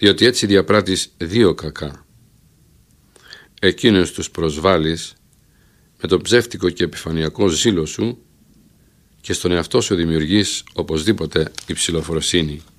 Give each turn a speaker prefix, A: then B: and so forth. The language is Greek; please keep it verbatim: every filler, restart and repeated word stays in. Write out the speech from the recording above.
A: διότι έτσι διαπράττεις δύο κακά. Εκείνους τους προσβάλλεις με το ψεύτικο και επιφανειακό ζήλο σου και στον εαυτό σου δημιουργείς οπωσδήποτε υψηλοφροσύνη.